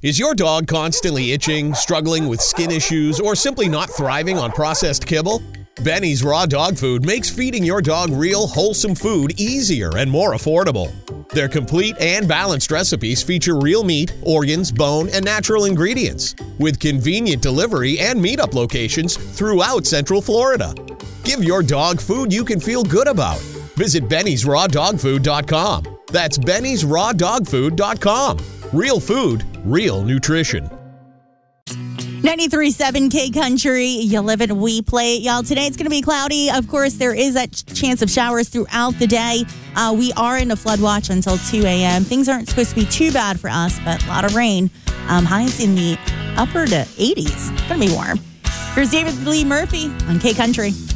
Is your dog constantly itching, struggling with skin issues, or simply not thriving on processed kibble? Benny's Raw Dog Food makes feeding your dog real, wholesome food easier and more affordable. Their complete and balanced recipes feature real meat, organs, bone, and natural ingredients, with convenient delivery and meetup locations throughout Central Florida. Give your dog food you can feel good about. Visit Benny'sRawDogFood.com. That's Benny'sRawDogFood.com. Real food, real nutrition. 93.7 K Country, you live it, we play it. Y'all, today it's going to be cloudy. Of course, there is a chance of showers throughout the day. We are in a flood watch until 2 a.m. Things aren't supposed to be too bad for us, but a lot of rain. Highs in the upper to 80s. It's going to be warm. Here's David Lee Murphy on K Country.